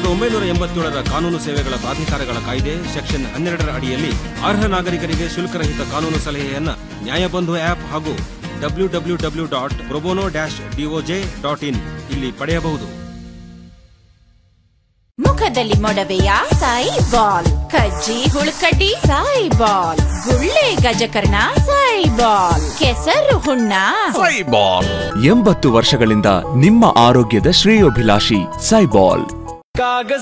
1987ರ ಕಾನೂನು ಸೇವೆಗಳ ಪ್ರಾಧಿಕಾರಗಳ ಕಾಯ್ದೆ ಸೆಕ್ಷನ್ 12ರ ಅಡಿಯಲ್ಲಿ ಅರ್ಹ ನಾಗರಿಕರಿಗೆ ಶುಲ್ಕರಹಿತ ಕಾನೂನು ಸಲಹೆಯನ್ನ ನ್ಯಾಯಬಂಧು ಆಪ್ ಹಾಗೂ www.probono-doj.in ಇಲ್ಲಿ ಪಡೆಯಬಹುದು. ಮುಖದಲ್ಲಿ ಮೊಡವೆಯ ಸಾಯಿ ಬಾಲ್, ಕಜ್ಜಿ ಹುಳುಕಡ್ಡಿ ಸಾಯಿ ಬಾಲ್, ಗುಳ್ಳೆ ಗಜಕರ್ಣ ಸಾಯಿ ಬಾಲ್, ಕೆಸರು ಹುಣ್ಣ ಸಾಯಿ ಬಾಲ್. 80 ವರ್ಷಗಳಿಂದ ನಿಮ್ಮ ಆರೋಗ್ಯದ ಶ್ರೇಯೋಭಿಲಾಷಿ ಸಾಯಿ ಬಾಲ್.